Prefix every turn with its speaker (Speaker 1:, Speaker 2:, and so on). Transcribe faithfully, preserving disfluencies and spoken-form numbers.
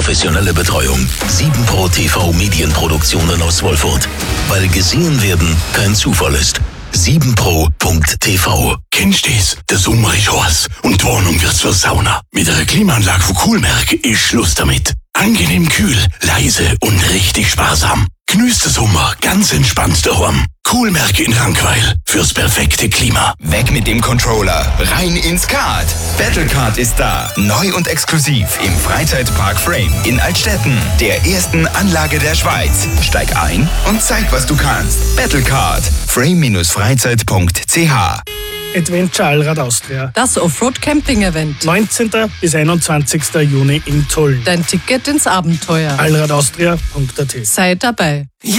Speaker 1: professionelle Betreuung. sieben Pro T V Medienproduktionen aus Wolfurt. Weil gesehen werden kein Zufall ist. sieben pro Punkt T V.
Speaker 2: Kennst du das? Der Sommer ist heiß und die Wohnung wird zur Sauna. Mit einer Klimaanlage von Coolmerk ist Schluss damit. Angenehm kühl, leise und richtig sparsam. Genießt den Sommer ganz entspannt daheim. Coolmerk in Rankweil fürs perfekte Klima.
Speaker 3: Weg mit dem Controller, rein ins Kart. Battlecard ist da. Neu und exklusiv im Freizeitpark Frame in Altstetten, der ersten Anlage der Schweiz. Steig ein und zeig, was du kannst. Battlecard. frame Bindestrich freizeit Punkt c h.
Speaker 4: Adventure Allrad Austria.
Speaker 5: Das Offroad-Camping-Event.
Speaker 4: neunzehnten bis einundzwanzigsten Juni in Tulln.
Speaker 5: Dein Ticket ins Abenteuer.
Speaker 4: allradaustria Punkt a t.
Speaker 5: Sei dabei.